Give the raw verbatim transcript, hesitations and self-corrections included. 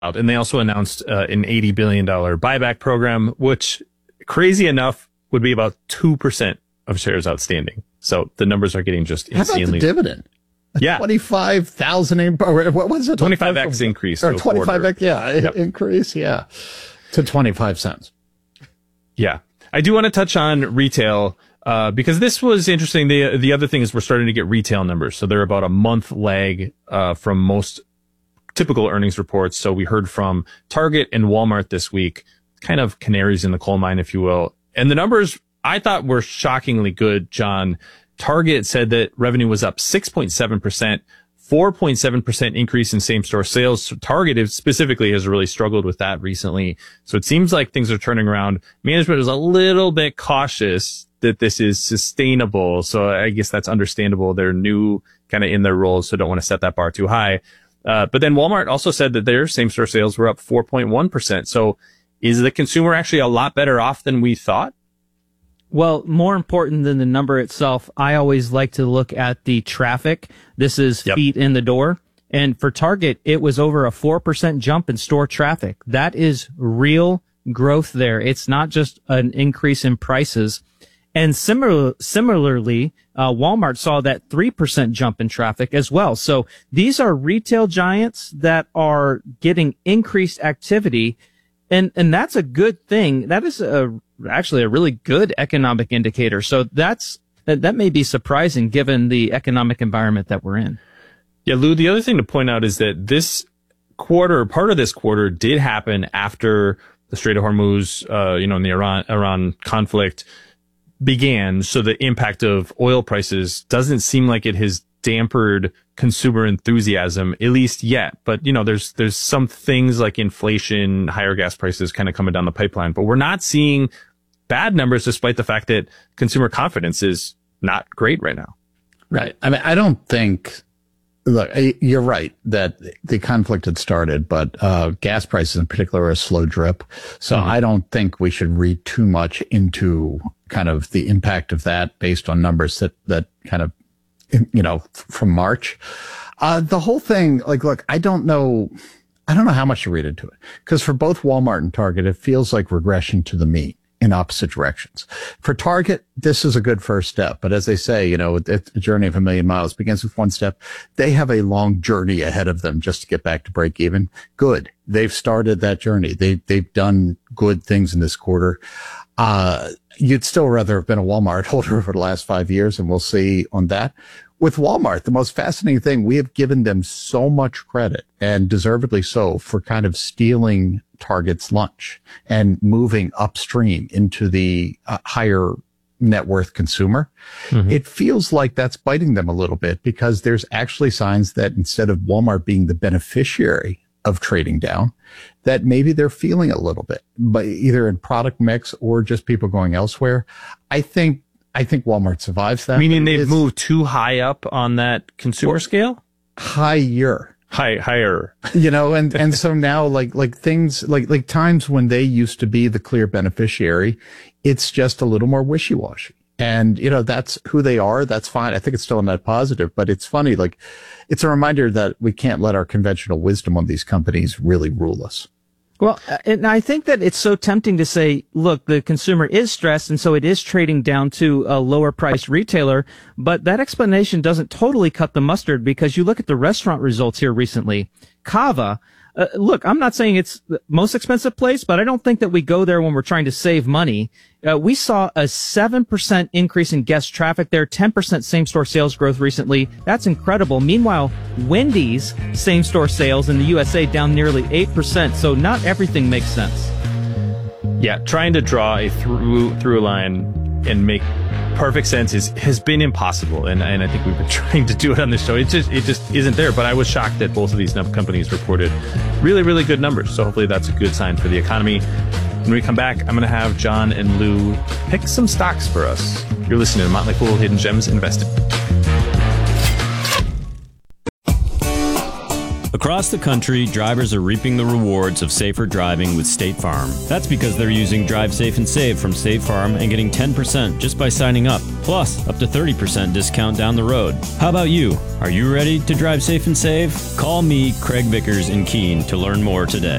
And they also announced uh, an eighty billion dollars buyback program, which, crazy enough, would be about two percent of shares outstanding. So the numbers are getting just insanely. How about the dividend? Yeah. twenty-five thousand, what was it? twenty-five x increase. Or twenty-five x, yeah, yep. increase, yeah, to twenty-five cents. Yeah. I do want to touch on retail, uh, because this was interesting. The, the other thing is we're starting to get retail numbers. So they're about a month lag, uh, from most typical earnings reports. So we heard from Target and Walmart this week, kind of canaries in the coal mine, if you will. And the numbers I thought were shockingly good, John. Target said that revenue was up six point seven percent, four point seven percent increase in same-store sales. So Target specifically has really struggled with that recently. So it seems like things are turning around. Management is a little bit cautious that this is sustainable. So I guess that's understandable. They're new kind of in their roles, so don't want to set that bar too high. Uh, but then Walmart also said that their same-store sales were up four point one percent. So is the consumer actually a lot better off than we thought? Well, more important than the number itself, I always like to look at the traffic. This is yep. feet in the door. And for Target, it was over a four percent jump in store traffic. That is real growth there. It's not just an increase in prices. And similar, similarly, uh, Walmart saw that three percent jump in traffic as well. So these are retail giants that are getting increased activity. And, and that's a good thing. That is a, actually a really good economic indicator. So that's, that may be surprising given the economic environment that we're in. Yeah, Lou, the other thing to point out is that this quarter, part of this quarter did happen after the Strait of Hormuz, uh, you know, in the Iran, Iran conflict began. So the impact of oil prices doesn't seem like it has dampered consumer enthusiasm, at least yet. But, you know, there's, there's some things like inflation, higher gas prices kind of coming down the pipeline, but we're not seeing bad numbers despite the fact that consumer confidence is not great right now. Right. I mean, I don't think, look, you're right that the conflict had started, but uh gas prices in particular are a slow drip. So mm-hmm. I don't think we should read too much into kind of the impact of that based on numbers that, that kind of, you know, from March. Uh, the whole thing, like, look, I don't know, I don't know how much to read into it. Because for both Walmart and Target, it feels like regression to the mean in opposite directions. For Target, this is a good first step. But as they say, you know, it's a journey of a million miles begins with one step. They have a long journey ahead of them just to get back to break even. Good. They've started that journey. They, they've done good things in this quarter. Uh, you'd still rather have been a Walmart holder over the last five years, and we'll see on that. With Walmart, the most fascinating thing, we have given them so much credit, and deservedly so, for kind of stealing Target's lunch and moving upstream into the uh, higher net worth consumer. Mm-hmm. It feels like that's biting them a little bit, because there's actually signs that instead of Walmart being the beneficiary of trading down, that maybe they're feeling a little bit, but either in product mix or just people going elsewhere. I think I think Walmart survives that. Meaning they've moved too high up on that consumer scale? Higher. High, higher. You know, and, and so now, like, like things, like, like times when they used to be the clear beneficiary, it's just a little more wishy-washy. And, you know, that's who they are. That's fine. I think it's still a net positive, but it's funny. Like, it's a reminder that we can't let our conventional wisdom on these companies really rule us. Well, and I think that it's so tempting to say, look, the consumer is stressed, and so it is trading down to a lower priced retailer. But that explanation doesn't totally cut the mustard, because you look at the restaurant results here recently. Cava, uh, look, I'm not saying it's the most expensive place, but I don't think that we go there when we're trying to save money. Uh, we saw a seven percent increase in guest traffic there, ten percent same-store sales growth recently. That's incredible. Meanwhile, Wendy's same-store sales in the U S A down nearly eight percent. So not everything makes sense. Yeah, trying to draw a through through line and make perfect sense is has been impossible, and and I think we've been trying to do it on this show. It just it just isn't there. But I was shocked that both of these companies reported really really good numbers. So hopefully that's a good sign for the economy. When we come back, I'm going to have John and Lou pick some stocks for us. You're listening to Motley Fool Hidden Gems Investing. Across the country, drivers are reaping the rewards of safer driving with State Farm. That's because they're using Drive Safe and Save from State Farm and getting ten percent just by signing up, plus up to thirty percent discount down the road. How about you? Are you ready to drive safe and save? Call me, Craig Vickers in Keene, to learn more today.